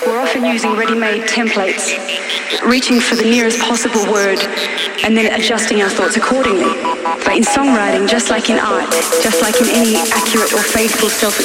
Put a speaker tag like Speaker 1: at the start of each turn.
Speaker 1: we're often using ready-made templates, reaching for the nearest possible word and then adjusting our thoughts accordingly. But in songwriting, just like in art, just like in any accurate or faithful self